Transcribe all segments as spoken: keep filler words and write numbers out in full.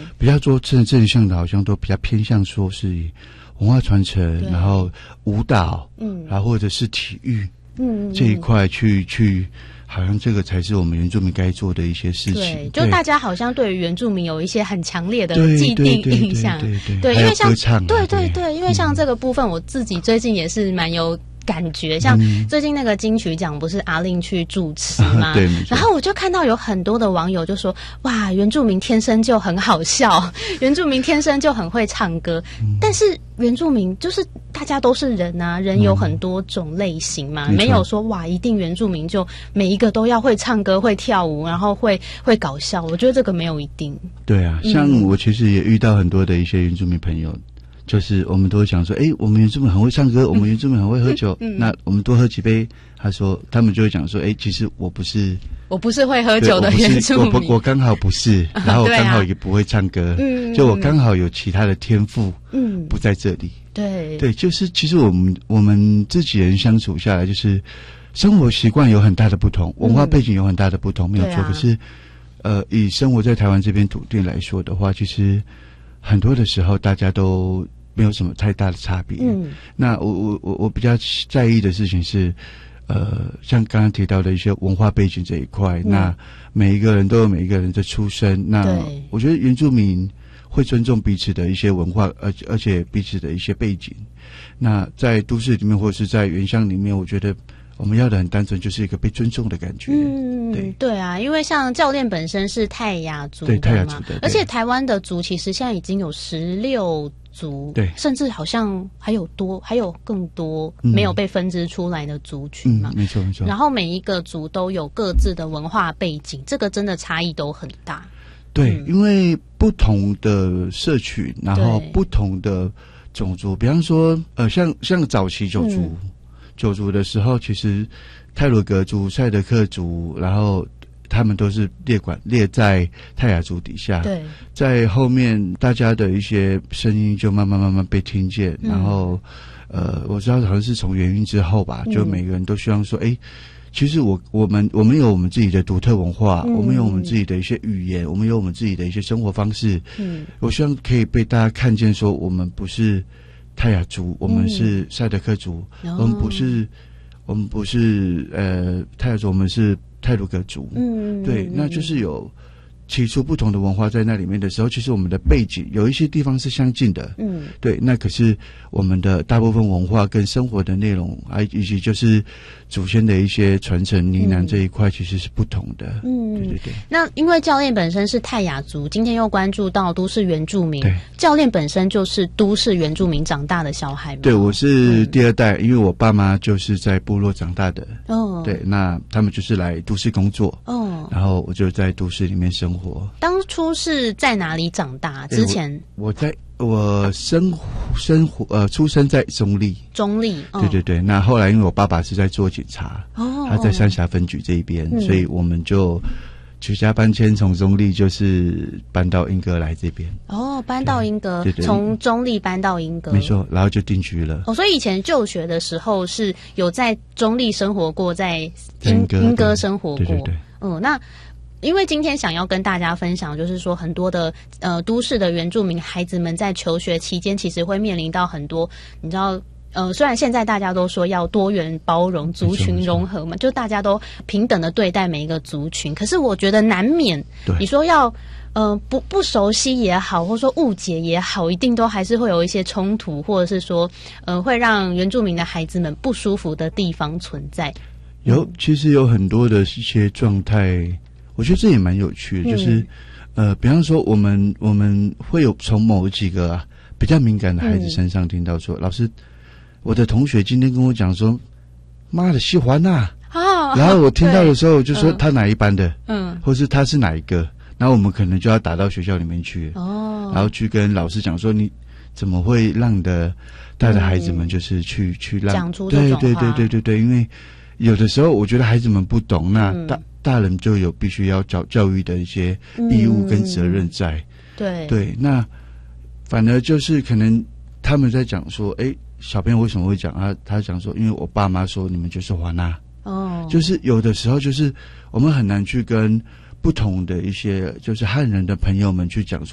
比较多正正向的，好像都比较偏向说是以文化传承，然后舞蹈，嗯，然后或者是体育，嗯，这一块去去。好像这个才是我们原住民该做的一些事情。 对，就大家好像对于原住民有一些很强烈的既定印象。 对对对对对对，因为像对对对，因为像这个部分，我自己最近也是蛮有感觉，像最近那个金曲奖不是阿令去主持吗？ 对， 然后我就看到有很多的网友就说：“哇，原住民天生就很好笑，原住民天生就很会唱歌。嗯”但是原住民就是大家都是人啊，人有很多种类型嘛，嗯、没有说哇，一定原住民就每一个都要会唱歌、会跳舞，然后会会搞笑。我觉得这个没有一定。 对啊，像我其实也遇到很多的一些原住民朋友。就是我们都会讲说，哎、欸，我们原住民很会唱歌，嗯、我们原住民很会喝酒，嗯嗯、那我们多喝几杯。他说，他们就会讲说，哎、欸，其实我不是， 我不是会喝酒的原住民， 我我我刚好不是，然后刚好也不会唱歌，嗯啊、就我刚好有其他的天赋，嗯，不在这里。 对对，就是其实我们我们自己人相处下来，就是生活习惯有很大的不同，文化背景有很大的不同，嗯、没有错。啊、可是，呃，以生活在台湾这边土地来说的话，其实。很多的时候，大家都没有什么太大的差别。嗯，那我我我我比较在意的事情是，呃，像刚刚提到的一些文化背景这一块，嗯、那每一个人都有每一个人的出身。那我觉得原住民会尊重彼此的一些文化，而而且彼此的一些背景。那在都市里面或者是在原乡里面，我觉得。我们要的很单纯，就是一个被尊重的感觉。嗯，对对啊，因为像教练本身是泰雅族的嘛， 对泰雅族的， 而且台湾的族其实现在已经有十六族， 对， 甚至好像还有多，还有更多没有被分支出来的族群嘛。 嗯，没错没错。 然后每一个族都有各自的文化背景，这个真的差异都很大。 对，嗯、因为不同的社群，然后不同的种族，比方说，呃，像像早期九族。嗯九族的时候，其实太鲁阁族、赛德克族，然后他们都是列管列在泰雅族底下。 对， 在后面大家的一些声音就慢慢慢慢被听见，嗯、然后呃，我知道好像是从元运之后吧，就每个人都希望说，哎、嗯，其实我我们我们有我们自己的独特文化，嗯、我们有我们自己的一些语言，我们有我们自己的一些生活方式。嗯，我希望可以被大家看见，说我们不是。泰雅族，我们是赛德克族，嗯、我们不是，我们不是呃泰雅族，我们是太鲁阁族。嗯，对，那就是有起初不同的文化在那里面的时候，其实我们的背景有一些地方是相近的。嗯，对，那可是我们的大部分文化跟生活的内容，啊，以及就是祖先的一些传承呢喃这一块，其实是不同的。嗯，对对对。 那因为教练本身是泰雅族，今天又关注到都市原住民，教练本身就是都市原住民长大的小孩吗？ 对，我是第二代，嗯、因为我爸妈就是在部落长大的。哦，对，那他们就是来都市工作。哦，然后我就在都市里面生活。 当初是在哪里长大？之前我, 我在我生生活呃出生在中立， 中立，哦、 对对对。那后来因为我爸爸是在做警察，哦，他在三峡分局这一边，嗯、所以我们就举家搬迁，从中立就是搬到莺歌来这边。 哦，搬到莺歌，从中立搬到莺歌， 没错，然后就定居了。 哦，所以以前就学的时候是有在中立生活过，在莺莺歌生活过， 对对对。 嗯，那。因为今天想要跟大家分享，就是说很多的呃都市的原住民孩子们在求学期间，其实会面临到很多，你知道，呃，虽然现在大家都说要多元包容、族群融合嘛，就大家都平等的对待每一个族群，可是我觉得难免，你说要呃不不熟悉也好，或者说误解也好，一定都还是会有一些冲突，或者是说呃会让原住民的孩子们不舒服的地方存在。 有，其实有很多的一些状态。我觉得这也蛮有趣的，就是，嗯、呃，比方说我们我们会有从某几个啊比较敏感的孩子身上听到说，嗯、老师，我的同学今天跟我讲说，妈的喜欢呐，啊，然后我听到的时候就说他哪一班的，嗯，或是他是哪一个，然后我们可能就要打到学校里面去，哦，然后去跟老师讲说，你怎么会让你的带的孩子们就是去、嗯、去让讲出这种话， 对对对对对对，因为有的时候我觉得孩子们不懂，那大。嗯大人就有必须要教教育的一些义务跟责任在，嗯、 对对，那反而就是可能他们在讲说，哎，小朋友为什么会讲啊？他讲说，因为我爸妈说你们就是华纳，哦，就是有的时候就是我们很难去跟不同的一些就是汉人的朋友们去讲说，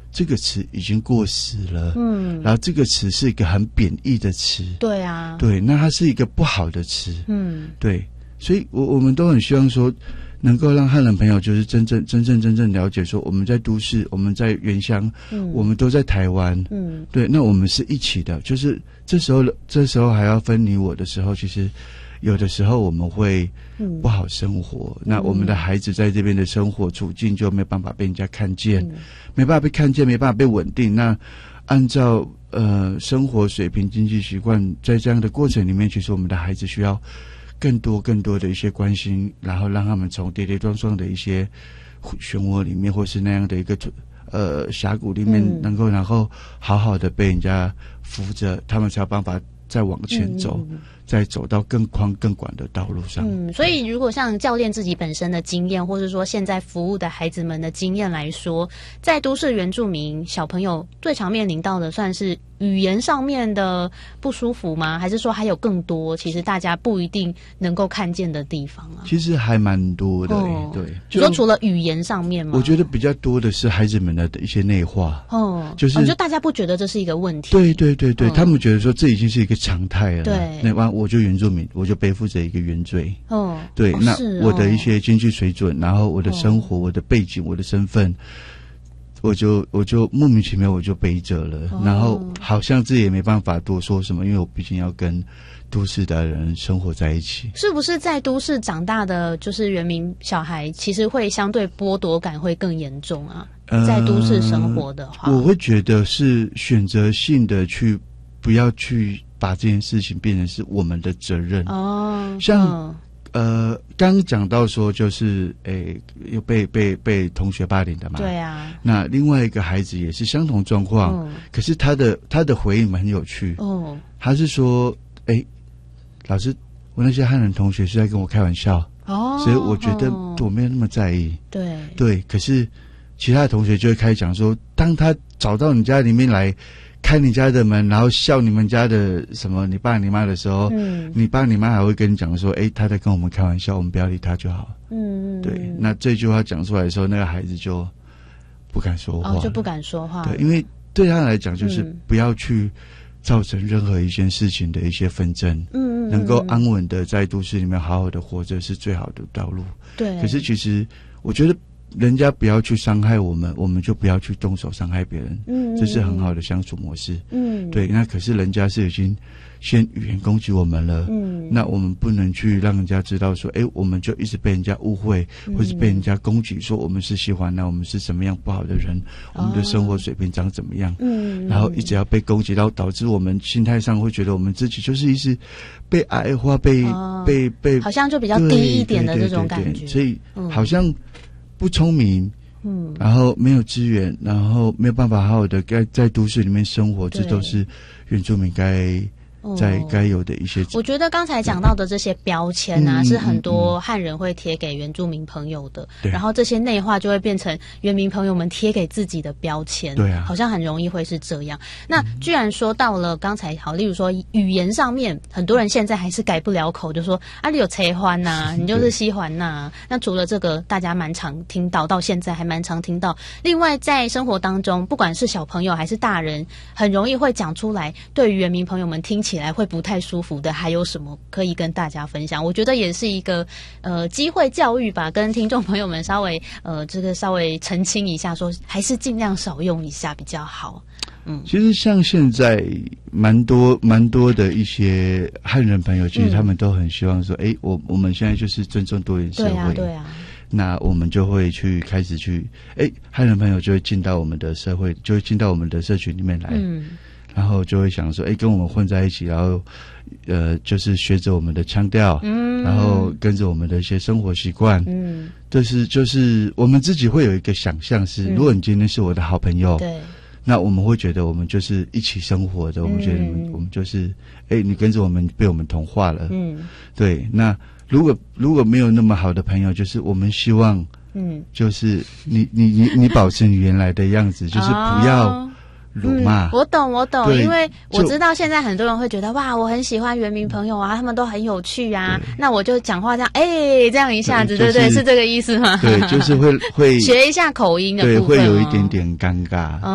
这个词已经过时了， 嗯， 然后这个词是一个很贬义的词， 对啊， 对，那它是一个不好的词， 嗯， 对，所以我我们都很希望说，能够让汉人朋友就是真正真正真正了解说，我们在都市，我们在原乡，嗯，我们都在台湾，嗯，对，那我们是一起的，就是这时候这时候还要分你我的时候，其实有的时候我们会不好生活，嗯，那我们的孩子在这边的生活处境就没办法被人家看见，嗯，没办法被看见，没办法被稳定。那按照呃生活水平、经济习惯，在这样的过程里面，其实我们的孩子需要更多更多的一些关心，然后让他们从跌跌撞撞的一些漩涡里面，或是那样的一个呃峡谷里面，嗯，能够然后好好的被人家扶着，他们才有办法再往前走，嗯，再走到更宽更广的道路上。嗯， 所以如果像教练自己本身的经验，或是说现在服务的孩子们的经验来说，在都市原住民小朋友最常面临到的算是语言上面的不舒服吗？还是说还有更多其实大家不一定能够看见的地方啊？ 其实还蛮多的，哦，对。 你说除了语言上面吗？ 我觉得比较多的是孩子们的一些内化。哦，就是，哦， 就大家不觉得这是一个问题。 对对对对，哦，他们觉得说这已经是一个常态了。 对， 那完我就原住民，我就背负着一个原罪。 哦， 对， 哦， 那我的一些经济水准，然后我的生活，哦，我的背景，我的身份。我就我就莫名其妙我就背着了，哦，然后好像自己也没办法多说什么，因为我毕竟要跟都市的人生活在一起。 是不是在都市长大的就是原民小孩，其实会相对剥夺感会更严重啊？呃、在都市生活的话， 我会觉得是选择性的去，不要去把这件事情变成是我们的责任哦，像。嗯呃，刚刚讲到说，就是诶，有被被被同学霸凌的嘛？ 对啊。 那另外一个孩子也是相同状况，哦，可是他的他的回应很有趣哦。他是说，诶，老师，我那些汉人同学是在跟我开玩笑哦，所以我觉得我没有那么在意。 对对，可是其他的同学就会开始讲说，当他找到你家里面来。开你家的门，然后笑你们家的什么你爸你妈的时候，嗯，你爸你妈还会跟你讲说，哎，他在跟我们开玩笑，我们不要理他就好。嗯，对。那这句话讲出来的时候，那个孩子就不敢说话， 哦，就不敢说话。 对，因为对他来讲，就是不要去造成任何一件事情的一些纷争。嗯，能够安稳的在都市里面好好的活着是最好的道路。 对。 可是其实我觉得。人家不要去伤害我们，我们就不要去动手伤害别人。嗯，这是很好的相处模式。嗯，对。那可是人家是已经先语言攻击我们了。嗯，那我们不能去让人家知道说，哎，我们就一直被人家误会，嗯，或是被人家攻击，说我们是喜欢那我们是什么样不好的人，哦，我们的生活水平长怎么样？嗯，然后一直要被攻击，然后导致我们心态上会觉得我们自己就是一直被矮化，被、哦、被被， 好像就比较低一点的这种感觉。 对对对对，所以、嗯、好像。不聪明，嗯，然后没有资源，然后没有办法好好的在在都市里面生活，这都是原住民该在该有的一些。 我觉得刚才讲到的这些标签啊，嗯、是很多汉人会贴给原住民朋友的，嗯、然后这些内化就会变成原民朋友们贴给自己的标签。 对啊， 好像很容易会是这样。那居然说到了刚才好，例如说语言上面，很多人现在还是改不了口，就说啊，你有切欢呐，你就是西欢呐。那除了这个，大家蛮常听到，到现在还蛮常听到。另外，在生活当中，不管是小朋友还是大人，很容易会讲出来，对于原民朋友们听起来会不太舒服的，还有什么可以跟大家分享？我觉得也是一个呃机会教育吧，跟听众朋友们稍微呃这个稍微澄清一下说，说还是尽量少用一下比较好。嗯， 其实像现在蛮多蛮多的一些汉人朋友，其实他们都很希望说，哎、嗯，我我们现在就是尊重多元社会，对啊，对啊。 那我们就会去开始去，哎，汉人朋友就会进到我们的社会，就会进到我们的社群里面来，嗯，然后就会想说，哎，跟我们混在一起，然后，呃，就是学着我们的腔调，嗯，然后跟着我们的一些生活习惯，嗯，这是就是我们自己会有一个想象是，嗯、如果你今天是我的好朋友， 对。 那我们会觉得我们就是一起生活的，我们觉得我们、嗯、我们就是，哎，你跟着我们被我们同化了，嗯，对。那如果如果没有那么好的朋友，就是我们希望，嗯，就是你你你你保持你原来的样子，就是不要辱骂。 嗯、我懂我懂，因为我知道现在很多人会觉得哇，我很喜欢原民朋友啊，他们都很有趣啊，那我就讲话这样，哎，这样一下子，对不、就是、对？是这个意思吗？ 对，就是会会学一下口音的部分、 哦，对，会有一点点尴尬。嗯